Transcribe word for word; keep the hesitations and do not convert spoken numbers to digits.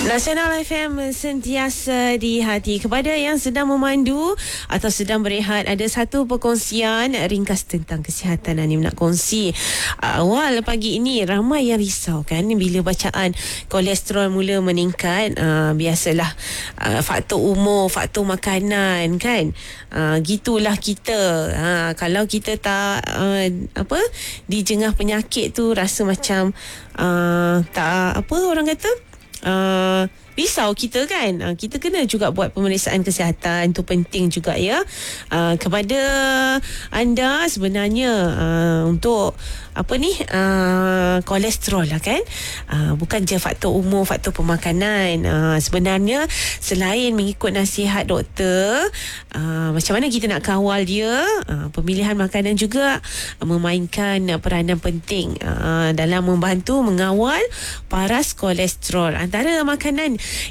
Nasional F M sentiasa di hati. Kepada yang sedang memandu atau sedang berehat, ada satu perkongsian ringkas tentang kesihatan Anim nak kongsi. Awal pagi ini ramai yang risau kan bila bacaan kolesterol mula meningkat. Uh, biasalah uh, faktor umur, faktor makanan kan. Uh, gitulah kita. Uh, kalau kita tak uh, apa dijengah penyakit tu rasa macam uh, tak apa orang kata Uh, risau kita kan. uh, Kita kena juga buat pemeriksaan kesihatan. Itu penting juga ya. uh, Kepada anda sebenarnya uh, untuk apa ni uh, kolesterol lah kan, uh, bukan je faktor umur, faktor pemakanan. uh, Sebenarnya selain mengikut nasihat doktor, uh, macam mana kita nak kawal dia, uh, pemilihan makanan juga memainkan peranan penting uh, dalam membantu mengawal paras kolesterol. Antara makanan